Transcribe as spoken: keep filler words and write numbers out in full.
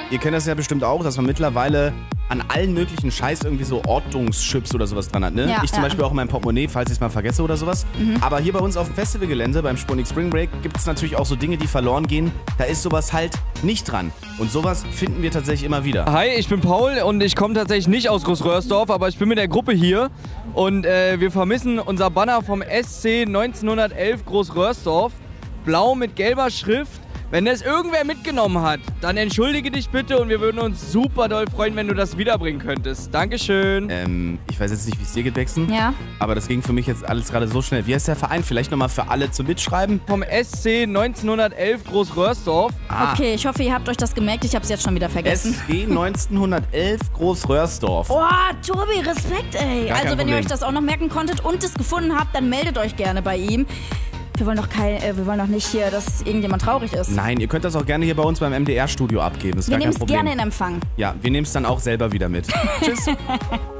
ihr kennt das ja bestimmt auch, dass man mittlerweile an allen möglichen Scheiß irgendwie so Ortungschips oder sowas dran hat, ne? Ja, ich zum ja. Beispiel auch in meinem Portemonnaie, falls ich es mal vergesse oder sowas. Mhm. Aber hier bei uns auf dem Festivalgelände, beim Sputnik Spring Break, gibt es natürlich auch so Dinge, die verloren gehen. Da ist sowas halt nicht dran. Und sowas finden wir tatsächlich immer wieder. Hi, ich bin Paul und ich komme tatsächlich nicht aus Großröhrsdorf, aber ich bin mit der Gruppe hier. Und äh, wir vermissen unser Banner vom S C neunzehnhundertelf Großröhrsdorf. Blau mit gelber Schrift. Wenn das irgendwer mitgenommen hat, dann entschuldige dich bitte und wir würden uns super doll freuen, wenn du das wiederbringen könntest. Dankeschön. Ähm, ich weiß jetzt nicht, wie es dir geht, Wechseln. Ja. Aber das ging für mich jetzt alles gerade so schnell. Wie heißt der Verein? Vielleicht nochmal für alle zum Mitschreiben? Vom S C neunzehnhundertelf Großröhrsdorf. Ah. Okay, ich hoffe, ihr habt euch das gemerkt. Ich habe es jetzt schon wieder vergessen. S G neunzehnhundertelf Großröhrsdorf. Oh, Tobi, Respekt, ey. Gar kein Also, wenn ihr Problem. euch das auch noch merken konntet und es gefunden habt, dann meldet euch gerne bei ihm. Wir wollen doch kein, äh, wir wollen doch nicht hier, dass irgendjemand traurig ist. Nein, ihr könnt das auch gerne hier bei uns beim M D R-Studio abgeben. Ist Wir gar nehmen kein es Problem. gerne in Empfang. Ja, wir nehmen es dann auch selber wieder mit. Tschüss.